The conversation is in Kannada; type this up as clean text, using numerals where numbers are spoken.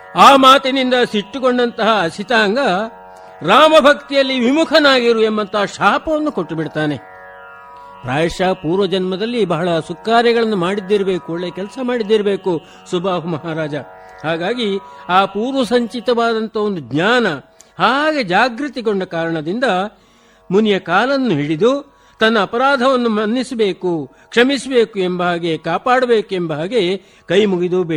ಆ ಮಾತಿನಿಂದ ಸಿಟ್ಟುಕೊಂಡಂತಹ ಅಸಿತಾಂಗ ರಾಮಭಕ್ತಿಯಲ್ಲಿ ವಿಮುಖನಾಗಿರು ಎಂಬಂತಹ ಶಾಪವನ್ನು ಕೊಟ್ಟು ಬಿಡ್ತಾನೆ. ಪ್ರಾಯಶಃ ಪೂರ್ವಜನ್ಮದಲ್ಲಿ ಬಹಳ ಸುಕ್ಕಾರ್ಯಗಳನ್ನು ಮಾಡಿದ್ದಿರಬೇಕು, ಒಳ್ಳೆ ಕೆಲಸ ಮಾಡಿದ್ದಿರಬೇಕು ಸುಬಾಹು ಮಹಾರಾಜ. ಹಾಗಾಗಿ ಆ ಪೂರ್ವ ಸಂಚಿತವಾದಂಥ ಒಂದು ಜ್ಞಾನ ಹಾಗೆ ಜಾಗೃತಿಗೊಂಡ ಕಾರಣದಿಂದ ಮುನಿಯ ಕಾಲನ್ನು ಹಿಡಿದು ತನ್ನ ಅಪರಾಧವನ್ನು ಮನ್ನಿಸಬೇಕು, ಕ್ಷಮಿಸಬೇಕು ಎಂಬ ಹಾಗೆ, ಕಾಪಾಡಬೇಕೆಂಬ ಹಾಗೆ ಕೈ ಮುಗಿದು